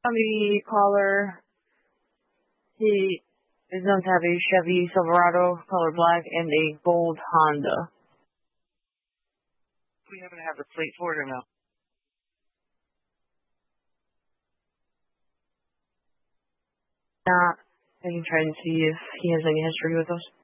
The caller, he is known to have a Chevy Silverado, color black, and a gold Honda. We happen to have the plate for it or no? I can try and see if he has any history with us.